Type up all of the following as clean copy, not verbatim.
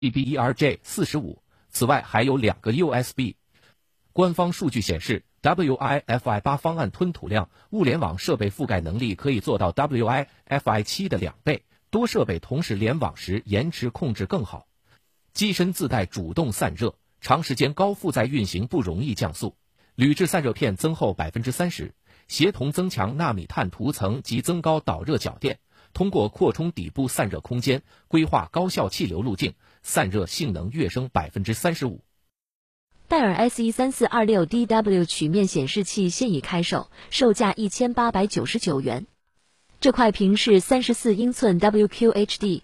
ERJ45。此外还有2个 USB。官方数据显示 ，Wi-Fi 8方案吞吐量、物联网设备覆盖能力可以做到 Wi-Fi 7的2倍，多设备同时联网时延迟控制更好。机身自带主动散热，长时间高负载运行不容易降速。铝制散热片增厚 30%， 协同增强纳米碳涂层及增高导热角垫，通过扩充底部散热空间，规划高效气流路径，散热性能跃升 35%。 戴尔 SE3426DW 曲面显示器现已开售，售价1899元。这块屏是34英寸 WQHD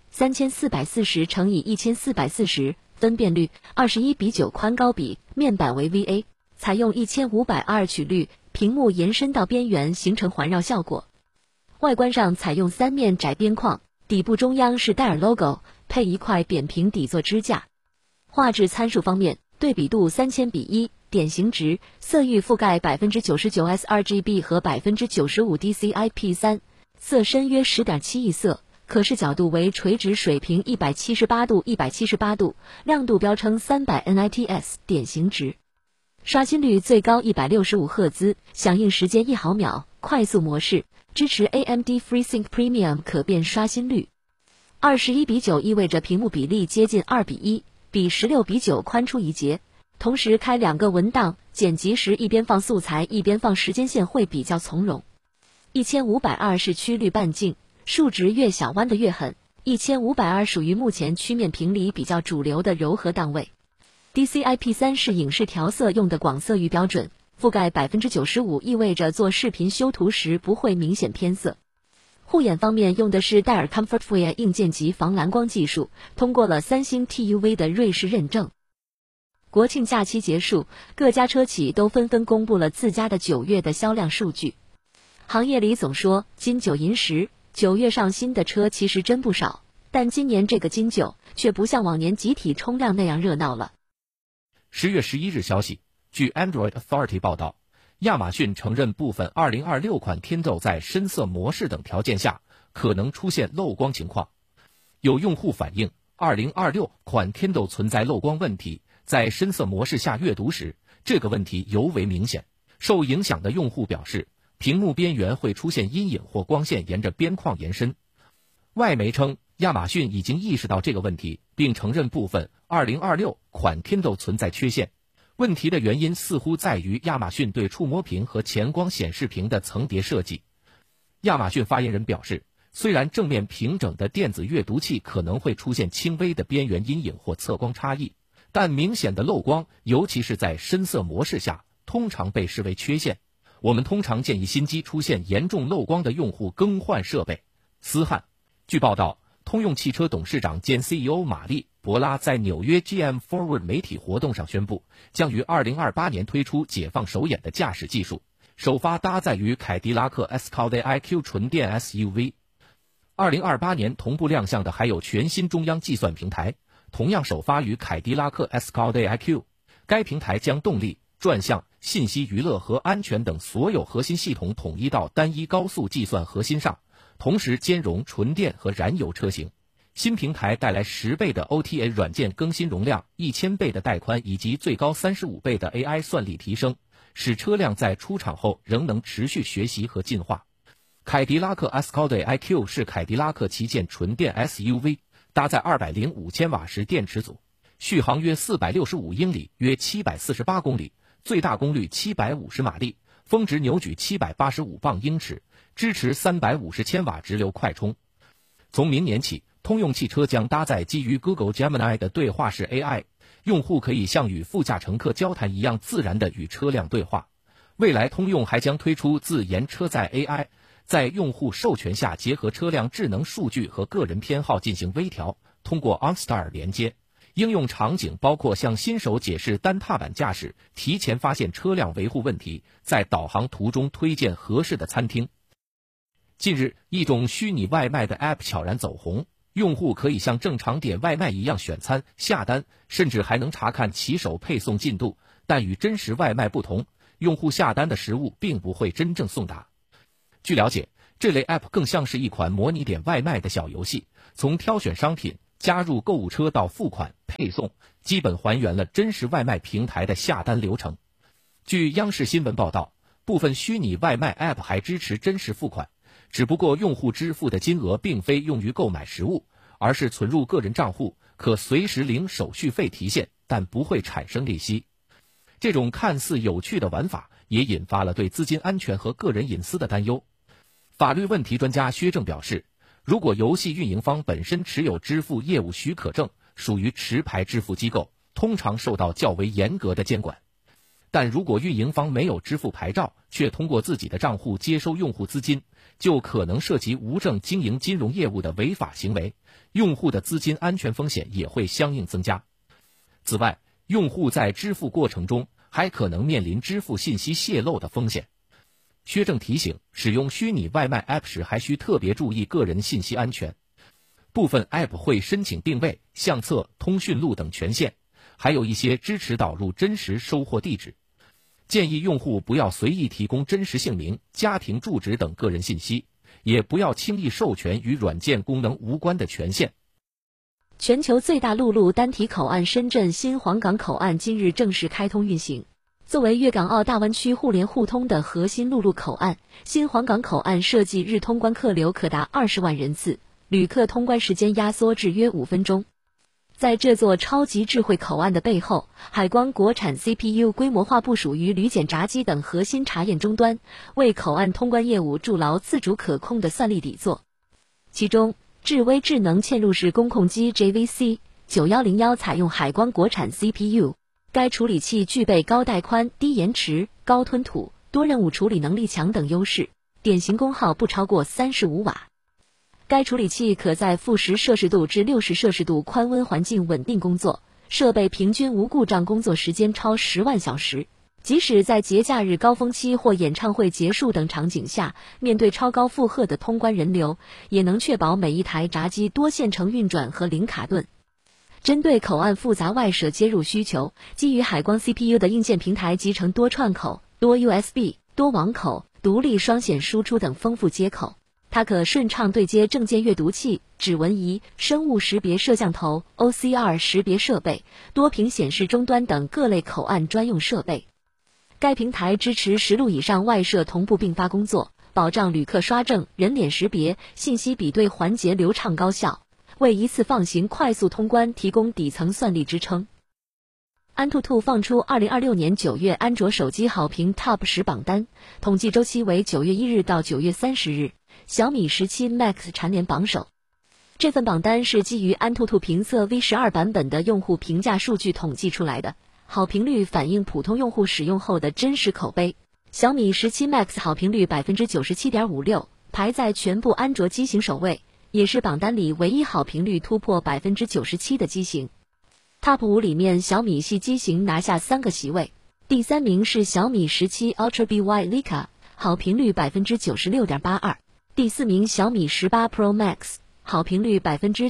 3440×1440，分辨率21:9，宽高比，面板为 VA， 采用1500R 曲率，屏幕延伸到边缘形成环绕效果。外观上采用3面窄边框，底部中央是戴尔 logo， 配一块扁平底座支架。画质参数方面，对比度3000:1，典型值，色域覆盖 99% sRGB 和 95% DCI-P3， 色深约 10.7 亿色，可视角度为垂直水平178度，亮度标称300 nits， 典型值。刷新率最高165赫兹，响应时间1毫秒，快速模式，支持 AMD FreeSync Premium 可变刷新率。21:9意味着屏幕比例接近2:1。比16:9宽出一截，同时开2个文档，剪辑时一边放素材一边放时间线会比较从容。1500R 是曲率半径，数值越小弯的越狠。1500R 属于目前曲面屏里比较主流的柔和档位。DCI-P3 是影视调色用的广色域标准，覆盖 95%， 意味着做视频修图时不会明显偏色。护眼方面用的是戴尔 ComfortFuya 硬件级防蓝光技术，通过了3星 TUV 的瑞士认证。国庆假期结束，各家车企都纷纷公布了自家的9月的销量数据。行业里总说金9银10，9月上新的车其实真不少，但今年这个金9却不像往年集体冲量那样热闹了。 10月11日消息，据 Android Authority 报道，亚马逊承认部分2026款 Kindle 在深色模式等条件下可能出现漏光情况。有用户反映2026款 Kindle 存在漏光问题，在深色模式下阅读时，这个问题尤为明显。受影响的用户表示，屏幕边缘会出现阴影或光线沿着边框延伸。外媒称，亚马逊已经意识到这个问题，并承认部分2026款 Kindle 存在缺陷。问题的原因似乎在于亚马逊对触摸屏和前光显示屏的层叠设计。亚马逊发言人表示，虽然正面平整的电子阅读器可能会出现轻微的边缘阴影或测光差异，但明显的漏光，尤其是在深色模式下，通常被视为缺陷。我们通常建议新机出现严重漏光的用户更换设备。思翰。据报道，通用汽车董事长兼 CEO 玛丽·博拉在纽约 GM Forward 媒体活动上宣布，将于2028年推出解放手眼的驾驶技术，首发搭载于凯迪拉克 Escalade IQ 纯电 SUV。2028年同步亮相的还有全新中央计算平台，同样首发于凯迪拉克 Escalade IQ。该平台将动力、转向、信息娱乐和安全等所有核心系统统一到单一高速计算核心上，同时兼容纯电和燃油车型。新平台带来10倍的 OTA 软件更新容量、1000倍的带宽以及最高35倍的 AI 算力提升，使车辆在出厂后仍能持续学习和进化。凯迪拉克 Escalade IQ 是凯迪拉克旗舰纯电 SUV， 搭载205千瓦时电池组，续航约465英里，约748公里，最大功率750马力，峰值扭矩785磅英尺，支持350千瓦直流快充。从明年起，通用汽车将搭载基于 Google Gemini 的对话式 AI， 用户可以像与副驾乘客交谈一样自然地与车辆对话。未来通用还将推出自研车载 AI， 在用户授权下结合车辆智能数据和个人偏好进行微调，通过 OnStar 连接。应用场景包括向新手解释单踏板驾驶，提前发现车辆维护问题，在导航途中推荐合适的餐厅。近日，一种虚拟外卖的 App 悄然走红，用户可以像正常点外卖一样选餐、下单，甚至还能查看骑手配送进度，但与真实外卖不同，用户下单的食物并不会真正送达。据了解，这类 App 更像是一款模拟点外卖的小游戏，从挑选商品、 加入购物车到付款、配送，基本还原了真实外卖平台的下单流程。据央视新闻报道，部分虚拟外卖 App 还支持真实付款，只不过用户支付的金额并非用于购买食物，而是存入个人账户，可随时零手续费提现，但不会产生利息。这种看似有趣的玩法也引发了对资金安全和个人隐私的担忧。法律问题专家薛正表示，如果游戏运营方本身持有支付业务许可证，属于持牌支付机构，通常受到较为严格的监管。但如果运营方没有支付牌照，却通过自己的账户接收用户资金，就可能涉及无证经营金融业务的违法行为，用户的资金安全风险也会相应增加。此外，用户在支付过程中还可能面临支付信息泄露的风险。薛正提醒，使用虚拟外卖 App 时还需特别注意个人信息安全。部分 App 会申请定位、相册、通讯录等权限，还有一些支持导入真实收货地址。建议用户不要随意提供真实姓名、家庭住址等个人信息，也不要轻易授权与软件功能无关的权限。 全球最大陆路单体口岸深圳新皇岗口岸今日正式开通运行。作为粤港澳大湾区互联互通的核心陆路口岸，新皇岗口岸设计日通关客流可达20万人次，旅客通关时间压缩至约5分钟。在这座超级智慧口岸的背后，海光国产 CPU 规模化部署于旅检闸机等核心查验终端，为口岸通关业务筑牢自主可控的算力底座。其中，智微智能嵌入式工控机 JVC9101 采用海光国产 CPU， 该处理器具备高带宽、低延迟、高吞吐、多任务处理能力强等优势，典型功耗不超过35瓦。该处理器可在-10摄氏度至60摄氏度宽温环境稳定工作，设备平均无故障工作时间超10万小时。即使在节假日高峰期或演唱会结束等场景下，面对超高负荷的通关人流，也能确保每一台闸机多线程运转和零卡顿。针对口岸复杂外设接入需求，基于海光 CPU 的硬件平台集成多串口、多 USB、多网口、独立双显输出等丰富接口。它可顺畅对接证件阅读器、指纹仪、生物识别摄像头、OCR 识别设备、多屏显示终端等各类口岸专用设备。该平台支持10路以上外设同步并发工作，保障旅客刷证、人脸识别、信息比对环节流畅高效，为一次放行快速通关提供底层算力支撑。安兔兔放出2026年9月安卓手机好评 Top 10榜单，统计周期为9月1日到9月30日，小米17 Max 蝉联榜首。这份榜单是基于安兔兔评测 V12 版本的用户评价数据统计出来的，好评率反映普通用户使用后的真实口碑。小米17 Max 好评率 97.56%， 排在全部安卓机型首位，也是榜单里唯一好评率突破 97% 的机型。Top 5里面，小米系机型拿下3个席位，第3名是小米17 Ultra BY Leica， 好评率 96.82%， 第4名小米18 Pro Max， 好评率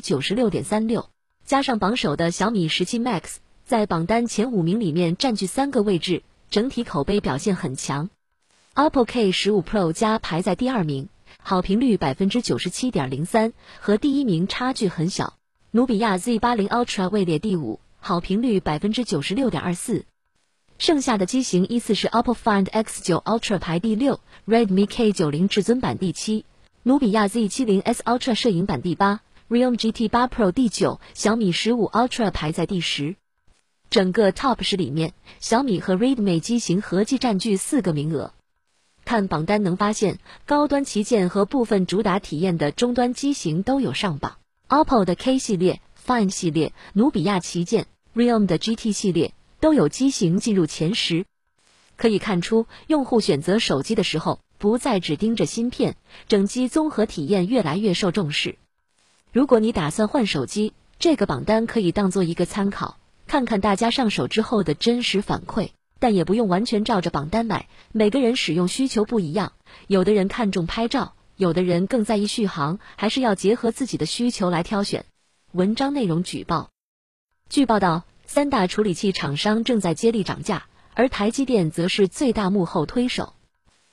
96.36%， 加上榜首的小米17 Max， 在榜单前5名里面占据3个位置，整体口碑表现很强。OPPO K15 Pro 加排在第2名，好评率 97.03%， 和第1名差距很小。努比亚 Z80 Ultra 位列第5，好评率 96.24%。剩下的机型依次是 OPPO Find X9 Ultra 排第6， Redmi K90 至尊版第7，努比亚 Z70S Ultra 摄影版第8， Realme GT8 Pro 第9，小米15 Ultra 排在第10。整个 Top 10里面，小米和 Redmi 机型合计占据4个名额。看榜单能发现，高端旗舰和部分主打体验的终端机型都有上榜。OPPO 的 K 系列、Find 系列、努比亚旗舰、Realme 的 GT 系列都有机型进入前10。可以看出，用户选择手机的时候，不再只盯着芯片，整机综合体验越来越受重视。如果你打算换手机，这个榜单可以当做一个参考，看看大家上手之后的真实反馈，但也不用完全照着榜单买，每个人使用需求不一样，有的人看重拍照，有的人更在意续航，还是要结合自己的需求来挑选。文章内容举报。据报道，3大处理器厂商正在接力涨价，而台积电则是最大幕后推手。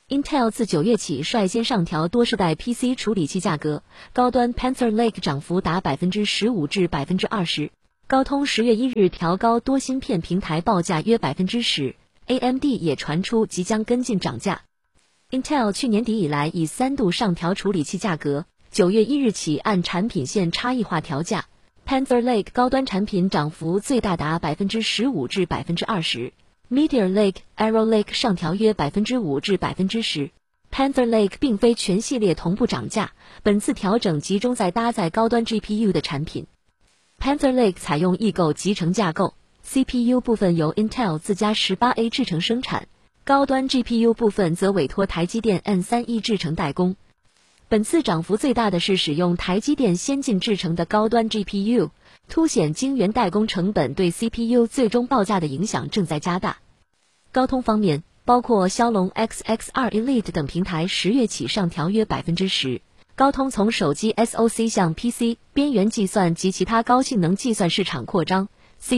Intel 自9月起率先上调多世代 PC 处理器价格，高端 Panther Lake 涨幅达15%至20%。高通10月1日调高多芯片平台报价约10%，AMD 也传出即将跟进涨价。Intel 去年底以来已3度上调处理器价格，9月1日起按产品线差异化调价。Panther Lake 高端产品涨幅最大达15%至20%。Meteor Lake、Arrow Lake 上调约5%至10%。Panther Lake 并非全系列同步涨价，本次调整集中在搭载高端 GPU 的产品。Panther Lake 采用异构集成架构 ，CPU 部分由 Intel 自家18A 制程生产，高端 GPU 部分则委托台积电 N3E 制程代工。本次涨幅最大的是使用台积电先进制程的高端 GPU， 凸显晶圆代工成本对 CPU 最终报价的影响正在加大。高通方面，包括骁龙 XX2 Elite 等平台10月起上调约10%。高通从手机 SoC 向 PC、边缘计算及其他高性能计算市场扩张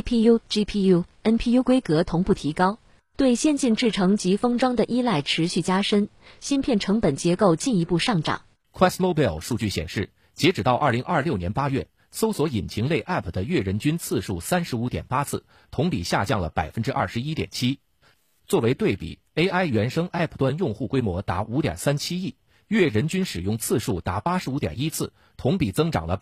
，CPU、GPU、NPU 规格同步提高，对先进制程及封装的依赖持续加深，芯片成本结构进一步上涨。 QuestMobile 数据显示，截止到2026年8月，搜索引擎类 App 的月人均次数35.8次，同比下降了21.7%。作为对比 ，AI 原生 App 端用户规模达5.37亿。月人均使用次数达85.1次，同比增长了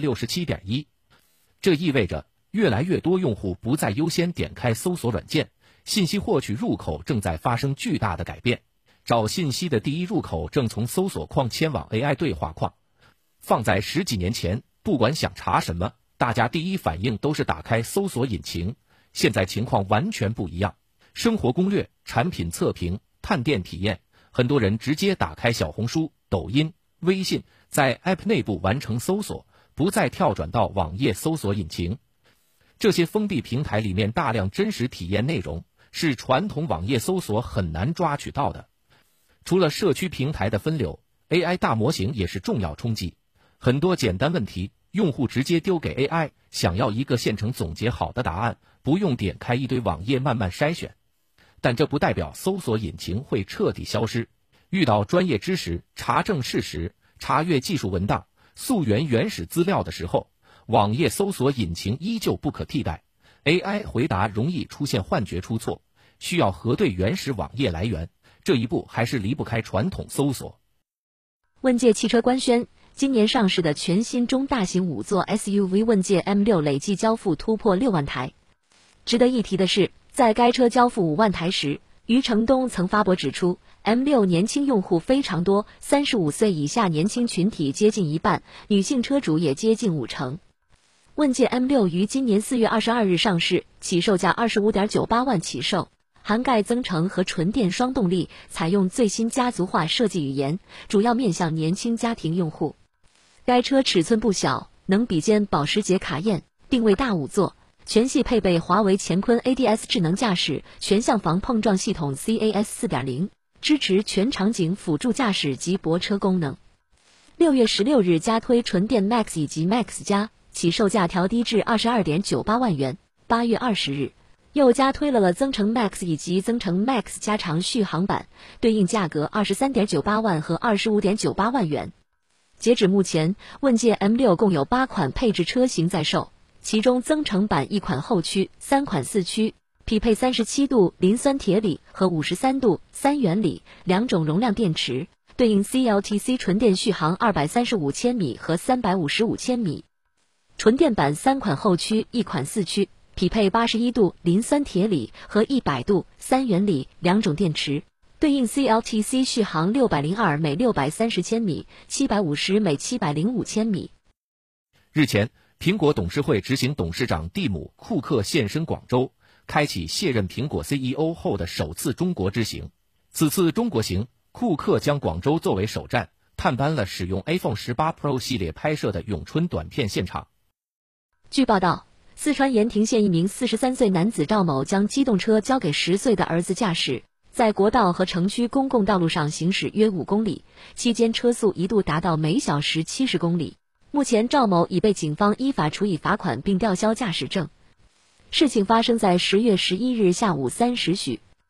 67.1%。这意味着越来越多用户不再优先点开搜索软件，信息获取入口正在发生巨大的改变。找信息的第一入口正从搜索框迁往 AI 对话框。放在10几年前，不管想查什么，大家第一反应都是打开搜索引擎。现在情况完全不一样，生活攻略、产品测评、探店体验。很多人直接打开小红书、抖音、微信，在 App 内部完成搜索，不再跳转到网页搜索引擎。这些封闭平台里面大量真实体验内容，是传统网页搜索很难抓取到的。除了社区平台的分流， AI 大模型也是重要冲击。很多简单问题，用户直接丢给 AI， 想要一个现成总结好的答案，不用点开一堆网页慢慢筛选。但这不代表搜索引擎会彻底消失。遇到专业知识、查证事实、查阅技术文档、溯源原始资料的时候，网页搜索引擎依旧不可替代。AI 回答容易出现幻觉出错，需要核对原始网页来源，这一步还是离不开传统搜索。 问界汽车官宣，今年上市的全新中大型5座 SUV 问界 M6 累计交付突破6万台。值得一提的是，在该车交付5万台时，余承东曾发博指出 ，M6 年轻用户非常多，35岁以下年轻群体接近一半，女性车主也接近50%。问界 M6 于今年4月22日上市，起售价25.98万起售，涵盖增程和纯电双动力，采用最新家族化设计语言，主要面向年轻家庭用户。该车尺寸不小，能比肩保时捷卡宴，定位大5座。全系配备华为乾坤 ADS 智能驾驶全向防碰撞系统 CAS 4.0， 支持全场景辅助驾驶及泊车功能。6月16日加推纯电 Max 以及 Max 加，起售价调低至22.98万元。8月20日又加推了增程 Max 以及增程 Max 加长续航版，对应价格23.98万和25.98万元。截止目前，问界 M6 共有8款配置车型在售。其中增程版1款后驱，3款四驱，匹配37度磷酸铁锂和53度三元锂2种容量电池，对应 CLTC 纯电续航235千米和355千米。纯电版3款后驱1款四驱，匹配81度磷酸铁锂和100度三元锂2种电池，对应 CLTC 续航602每630千米，750每705千米。 日前，苹果董事会执行董事长蒂姆·库克现身广州，开启卸任苹果 CEO 后的首次中国之行。此次中国行，库克将广州作为首站，探班了使用 iPhone 18 Pro 系列拍摄的咏春短片现场。 据报道，四川盐亭县一名43岁男子赵某将机动车交给10岁的儿子驾驶，在国道和城区公共道路上行驶约5公里，期间车速一度达到每小时70公里。目前赵某已被警方依法处以罚款并吊销驾驶证。事情发生在10月11日下午3时许，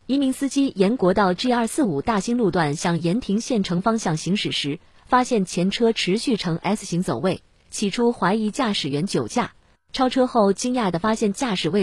一名司机沿国道 G245 大兴路段向盐亭县城方向行驶时，发现前车持续呈 S 型走位，起初怀疑驾驶员酒驾，超车后惊讶地发现驾驶位